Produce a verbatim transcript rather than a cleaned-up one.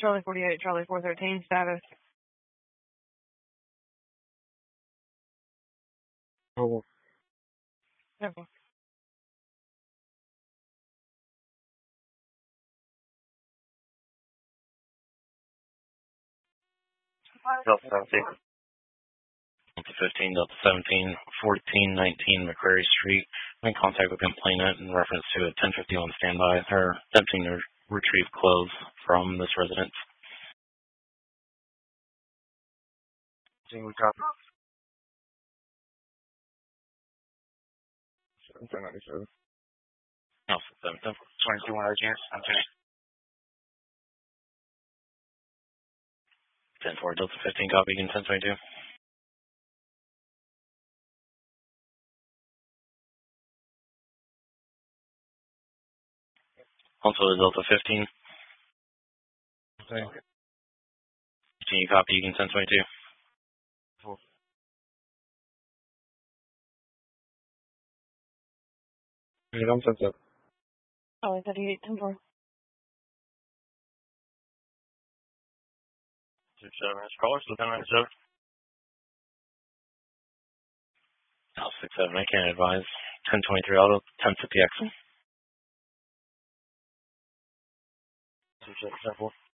Charlie forty-eight, Charlie four thirteen, status. Oh. Okay. Delta seventeen. Delta fifteen, Delta seventeen, fourteen nineteen McCrary Street. I'm in contact with complainant in reference to a ten fifty on standby. They're attempting to retrieve clothes from this residence. Single copy. seventeen ninety-seven. No, seventeen. twenty-two hundred chance. Okay. ten four, Delta fifteen, copy again, ten twenty-two. Also, the Delta fifteen. Okay. Continue, copy again, ten twenty-two. Four. Yeah, I'm set up. Charlie thirty-eight, ten four. Six seven, it's caller, so ten ninety-seven. Oh, six seven, I can't advise. ten twenty-three auto, ten fifty X. Two six seven four.